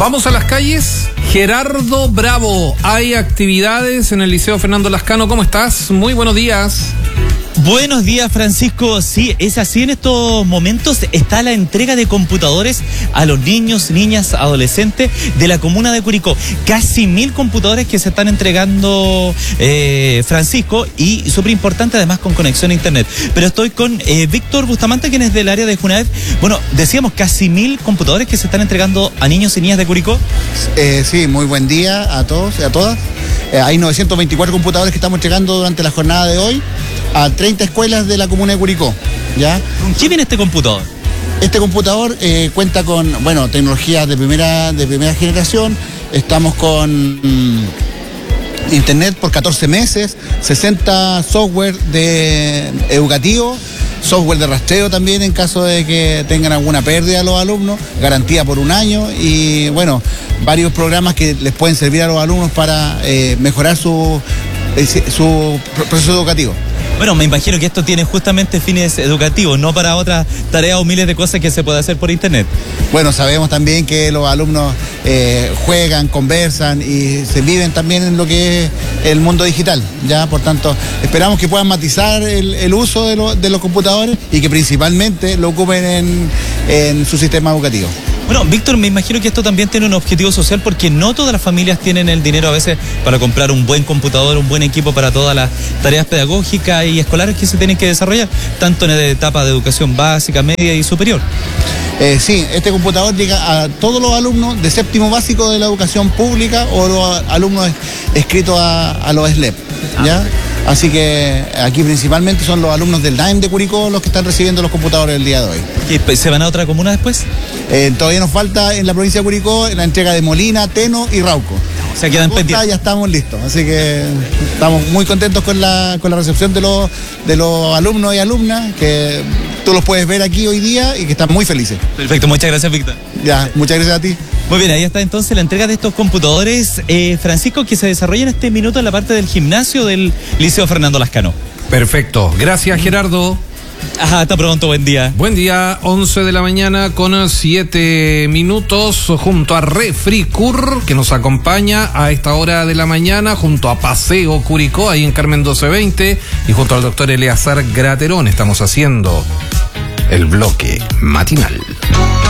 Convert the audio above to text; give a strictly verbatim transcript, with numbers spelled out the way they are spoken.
Vamos a las calles. Gerardo Bravo, hay actividades en el Liceo Fernando Lascano. ¿Cómo estás? Muy buenos días. Buenos días, Francisco. Sí, es así. En estos momentos está la entrega de computadores a los niños, niñas, adolescentes de la comuna de Curicó. Casi mil computadores que se están entregando, eh, Francisco, y súper importante además con conexión a internet. Pero estoy con eh, Víctor Bustamante, quien es del área de Junaed. Bueno, decíamos casi mil computadores que se están entregando a niños y niñas de Curicó. Eh, sí, muy buen día a todos y a todas. Eh, hay novecientos veinticuatro computadores que estamos entregando durante la jornada de hoy a treinta escuelas de la comuna de Curicó, ¿ya? ¿Con qué viene este computador? Este computador eh, cuenta con, bueno, tecnologías de primera, de primera generación. Estamos con mm, internet por catorce meses, sesenta software de educativo, software de rastreo también en caso de que tengan alguna pérdida los alumnos, garantía por un año y, bueno, varios programas que les pueden servir a los alumnos para eh, mejorar su, eh, su proceso educativo. Bueno, me imagino que esto tiene justamente fines educativos, no para otras tareas o miles de cosas que se puede hacer por internet. Bueno, sabemos también que los alumnos eh, juegan, conversan y se viven también en lo que es el mundo digital, ¿ya? Por tanto, esperamos que puedan matizar el, el uso de, lo, de los computadores y que principalmente lo ocupen en, en su sistema educativo. Bueno, Víctor, me imagino que esto también tiene un objetivo social porque no todas las familias tienen el dinero a veces para comprar un buen computador, un buen equipo para todas las tareas pedagógicas y escolares que se tienen que desarrollar, tanto en la etapa de educación básica, media y superior. Eh, sí, este computador llega a todos los alumnos de séptimo básico de la educación pública o los alumnos escritos a, a los S L E P, ¿ya? Así que aquí principalmente son los alumnos del D A E M de Curicó los que están recibiendo los computadores el día de hoy. ¿Y se van a otra comuna después? Eh, todavía nos falta en la provincia de Curicó la entrega de Molina, Teno y Rauco. O sea, quedan pendientes. Ya estamos listos, así que estamos muy contentos con la, con la recepción de los, de los alumnos y alumnas, que tú los puedes ver aquí hoy día y que están muy felices. Perfecto, muchas gracias, Víctor. Ya, muchas gracias a ti. Muy bien, ahí está entonces la entrega de estos computadores, eh, Francisco, que se desarrolla en este minuto en la parte del gimnasio del Liceo Fernando Lascano. Perfecto, gracias, Gerardo. Ajá, hasta pronto, buen día. Buen día, once de la mañana con siete minutos, junto a Refricur, que nos acompaña a esta hora de la mañana, junto a Paseo Curicó, ahí en Carmen doce veinte, y junto al doctor Eleazar Graterón, estamos haciendo el bloque matinal.